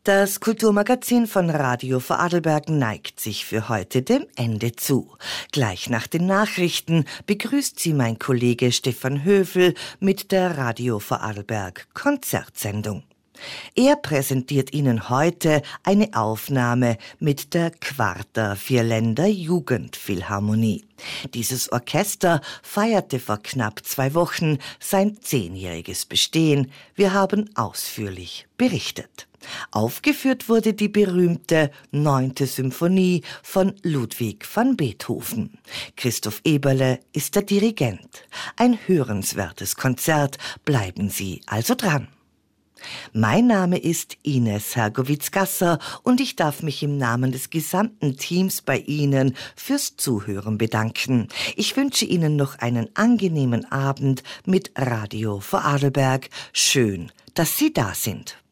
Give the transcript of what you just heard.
Das Kulturmagazin von Radio Vorarlberg neigt sich für heute dem Ende zu. Gleich nach den Nachrichten begrüßt Sie mein Kollege Stefan Höfel mit der Radio Vorarlberg Konzertsendung. Er präsentiert Ihnen heute eine Aufnahme mit der Quarta Vierländer Jugendphilharmonie. Dieses Orchester feierte vor knapp 2 Wochen sein 10-jähriges Bestehen. Wir haben ausführlich berichtet. Aufgeführt wurde die berühmte 9. Symphonie von Ludwig van Beethoven. Christoph Eberle ist der Dirigent. Ein hörenswertes Konzert. Bleiben Sie also dran. Mein Name ist Ines Hergowitz-Gasser und ich darf mich im Namen des gesamten Teams bei Ihnen fürs Zuhören bedanken. Ich wünsche Ihnen noch einen angenehmen Abend mit Radio Vorarlberg. Schön, dass Sie da sind.